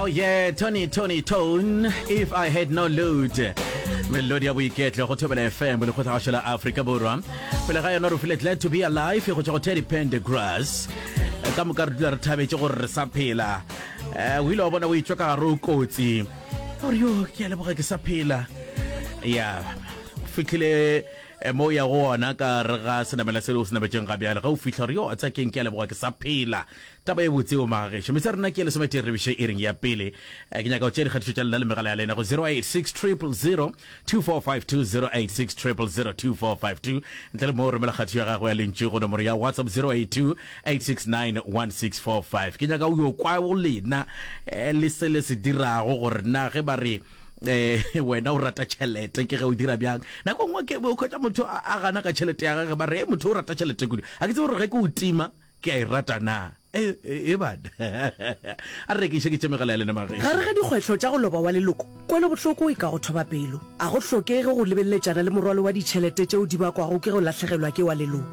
yeah, Tony Tone, if I had no load. Melody weekend go thobela FM le go tshela Africa borwa. Pele ga yona re feel glad to be alive go tshego Teddy Pendergrass. Ka mo ka re dula re thabetse gore re sa phela. O ile wa bona o itshwa ka ro kotsi. Ore yo ke le boga ke sa phela. Yeah. Fikile mo ya gona ka re ga senamela selo se nabetseng ga bjale ga o fitla re yo a tsa keng ke le boga ke sa phela. Taba e botse o magesho me tsarena ke le se mate re bishe ering ya pele ke nyaka o tsere khatso tšalla le megala ya lena go 0860002452 ntle le mo re mela khatso ya gago ya lentse go nomoro ya WhatsApp 0828691645 ke nyaka o yo kwa o lena le se le se dirago gore na ge ba re wena o rata tšhelete ke ge o dira bjang nako ngwe ke bo khotsa motho a gana ka tšhelete ya gagwe ba re motho o rata tšhelete kudu a ke tse gore ge ke o tima ke a rata na bad a re ke sheke tsemegala ya lena mage ga re ga dikgwetlho tša go loba wa leloko kwele botlhoko e ka go thoba pelo a go hlokege go lebeletsana le morwalo wa ditšhelete tšeo di bakwago ke go lahlegelwa ke wa leloko